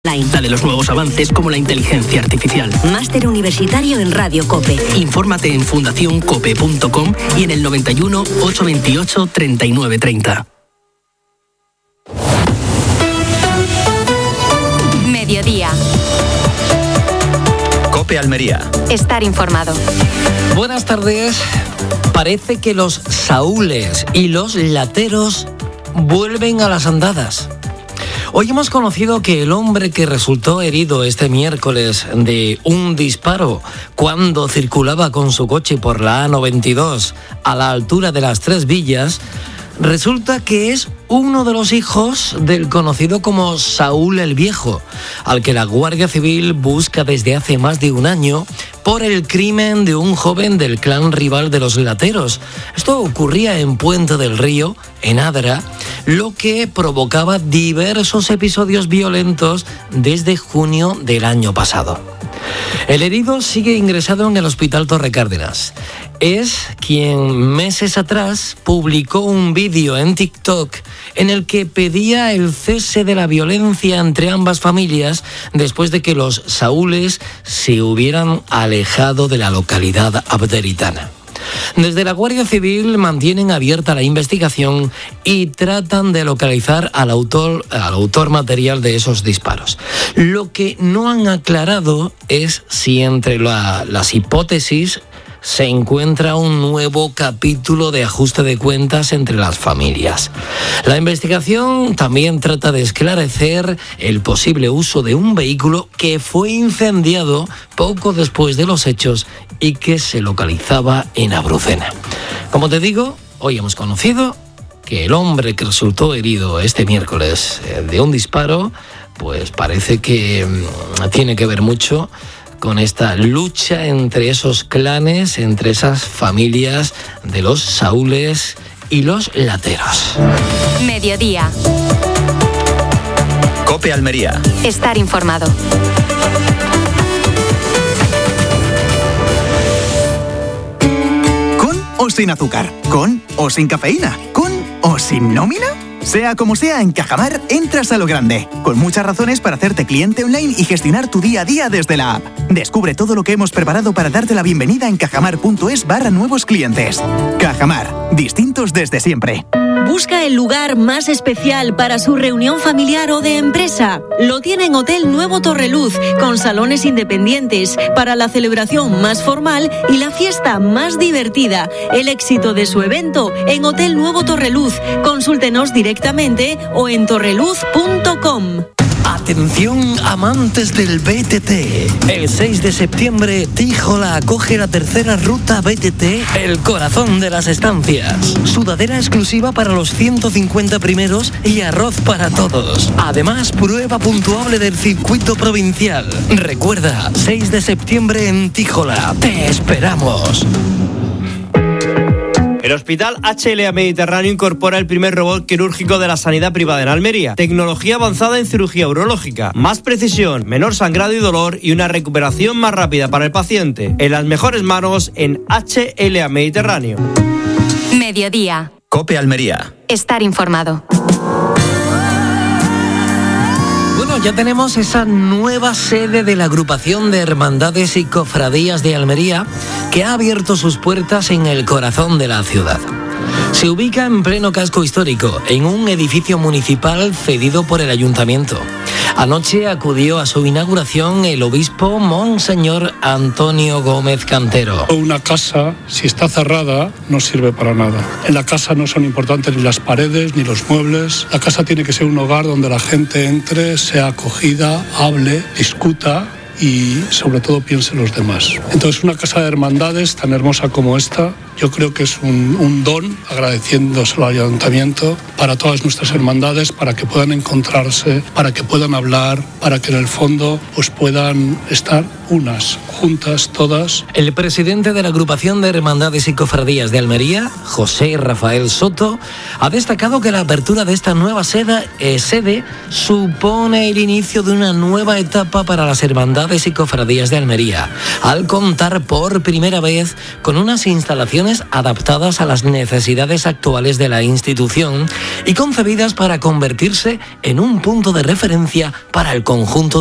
La de los nuevos avances como la inteligencia artificial. Máster universitario en Radio COPE. Infórmate en fundacioncope.com y en el 91 828 3930. Mediodía. COPE Almería. Estar informado. Buenas tardes. Parece que los saúles y los lateros vuelven a las andadas. Hoy hemos conocido que el hombre que resultó herido este miércoles de un disparo cuando circulaba con su coche por la A92 a la altura de las Tres Villas, resulta que es uno de los hijos del conocido como Saúl el Viejo, al que la Guardia Civil busca desde hace más de un año por el crimen de un joven del clan rival de los lateros. Esto ocurría en Puente del Río, en Adra, lo que provocaba diversos episodios violentos desde junio del año pasado. El herido sigue ingresado en el Hospital Torre Cárdenas. Es quien meses atrás publicó un vídeo en TikTok en el que pedía el cese de la violencia entre ambas familias después de que los saúles se hubieran alejado de la localidad abderitana. Desde la Guardia Civil mantienen abierta la investigación y tratan de localizar al autor material de esos disparos. Lo que no han aclarado es si entre las hipótesis se encuentra un nuevo capítulo de ajuste de cuentas entre las familias. La investigación también trata de esclarecer el posible uso de un vehículo que fue incendiado poco después de los hechos y que se localizaba en Abrucena. Como te digo, hoy hemos conocido que el hombre que resultó herido este miércoles de un disparo, pues parece que tiene que ver mucho con esta lucha entre esos clanes, entre esas familias de los saúles y los lateros. Mediodía. COPE Almería. Estar informado. ¿Con o sin azúcar? ¿Con o sin cafeína? ¿Con o sin nómina? Sea como sea, en Cajamar entras a lo grande, con muchas razones para hacerte cliente online y gestionar tu día a día desde la app. Descubre todo lo que hemos preparado para darte la bienvenida en cajamar.es/nuevos clientes. Cajamar, distintos desde siempre. ¿Busca el lugar más especial para su reunión familiar o de empresa? Lo tiene en Hotel Nuevo Torreluz, con salones independientes para la celebración más formal y la fiesta más divertida. El éxito de su evento en Hotel Nuevo Torreluz. Consúltenos directamente o en torreluz.com. Atención amantes del BTT. El 6 de septiembre, Tíjola acoge la tercera ruta BTT, el corazón de las estancias. Sudadera exclusiva para los 150 primeros y arroz para todos. Además, prueba puntuable del circuito provincial. Recuerda, 6 de septiembre en Tíjola. ¡Te esperamos! El Hospital HLA Mediterráneo incorpora el primer robot quirúrgico de la sanidad privada en Almería. Tecnología avanzada en cirugía urológica. Más precisión, menor sangrado y dolor y una recuperación más rápida para el paciente. En las mejores manos en HLA Mediterráneo. Mediodía. COPE Almería. Estar informado. Bueno, ya tenemos esa nueva sede de la Agrupación de Hermandades y Cofradías de Almería que ha abierto sus puertas en el corazón de la ciudad. Se ubica en pleno casco histórico, en un edificio municipal cedido por el ayuntamiento. Anoche acudió a su inauguración el obispo Monseñor Antonio Gómez Cantero. Una casa, si está cerrada, no sirve para nada. En la casa no son importantes ni las paredes ni los muebles. La casa tiene que ser un hogar donde la gente entre, sea acogida, hable, discuta y sobre todo piense en los demás. Entonces, una casa de hermandades tan hermosa como esta, yo creo que es un don, agradeciéndoselo al ayuntamiento, para todas nuestras hermandades, para que puedan encontrarse, para que puedan hablar, para que en el fondo pues puedan estar unas, juntas, todas. El presidente de la Agrupación de Hermandades y Cofradías de Almería, José Rafael Soto, ha destacado que la apertura de esta nueva sede supone el inicio de una nueva etapa para las hermandades y cofradías de Almería, al contar por primera vez con unas instalaciones instalaciones adaptadas a las necesidades actuales de la institución y concebidas para convertirse en un punto de referencia para el conjunto